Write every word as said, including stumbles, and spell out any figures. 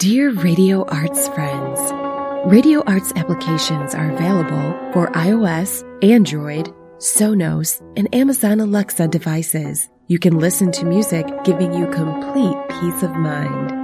Dear Radio Arts friends, Radio Arts applications are available for iOS, Android, Sonos, and Amazon Alexa devices. You can listen to music giving you complete peace of mind.